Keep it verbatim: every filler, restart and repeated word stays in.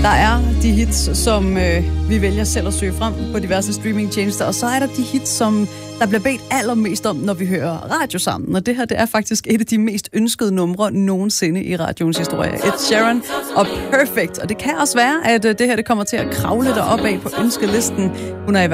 Der er de hits, som øh, vi vælger selv at søge frem på diverse streamingtjenester, og så er der de hits, som der bliver bedt allermest om, når vi hører radio sammen. Og det her, det er faktisk et af de mest ønskede numre nogensinde i radioens historie. Ed Sheeran og Perfect. Og det kan også være, at øh, det her det kommer til at kravle deroppe af på ønskelisten. Hun er i